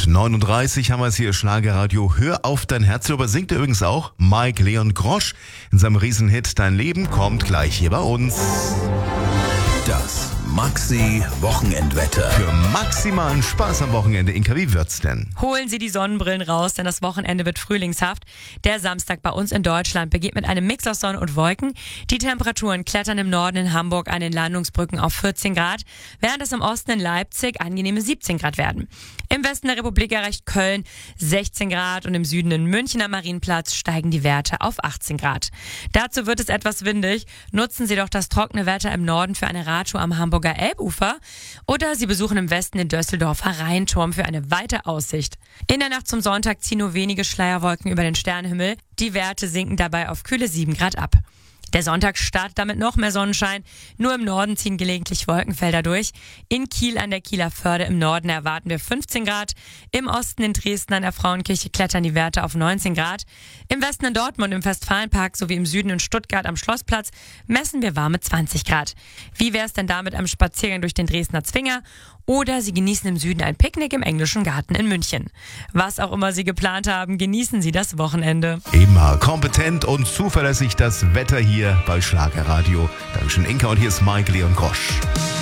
Und 39 haben wir es hier, Schlagerradio. Hör auf dein Herz. Darüber singt übrigens auch Mike Leon Grosch in seinem Riesenhit Dein Leben kommt gleich hier bei uns. Das Maxi-Wochenendwetter. Für maximalen Spaß am Wochenende. Inka, wie wird's denn? Holen Sie die Sonnenbrillen raus, denn das Wochenende wird frühlingshaft. Der Samstag bei uns in Deutschland beginnt mit einem Mix aus Sonne und Wolken. Die Temperaturen klettern im Norden in Hamburg an den Landungsbrücken auf 14 Grad, während es im Osten in Leipzig angenehme 17 Grad werden. Im Westen der Republik erreicht Köln 16 Grad und im Süden in München am Marienplatz steigen die Werte auf 18 Grad. Dazu wird es etwas windig. Nutzen Sie doch das trockene Wetter im Norden für eine Radtour am Hamburger Elbufer oder Sie besuchen im Westen den Dösseldorfer Rheinturm für eine weite Aussicht. In der Nacht zum Sonntag ziehen nur wenige Schleierwolken über den Sternenhimmel. Die Werte sinken dabei auf kühle 7 Grad ab. Der Sonntag startet damit noch mehr Sonnenschein. Nur im Norden ziehen gelegentlich Wolkenfelder durch. In Kiel an der Kieler Förde im Norden erwarten wir 15 Grad. Im Osten in Dresden an der Frauenkirche klettern die Werte auf 19 Grad. Im Westen in Dortmund im Westfalenpark sowie im Süden in Stuttgart am Schlossplatz messen wir warme 20 Grad. Wie wär's denn damit am Spaziergang durch den Dresdner Zwinger? Oder Sie genießen im Süden ein Picknick im Englischen Garten in München. Was auch immer Sie geplant haben, genießen Sie das Wochenende. Immer kompetent und zuverlässig das Wetter hier bei Schlagerradio. Dankeschön, Inka, und hier ist Mike Leon Grosch.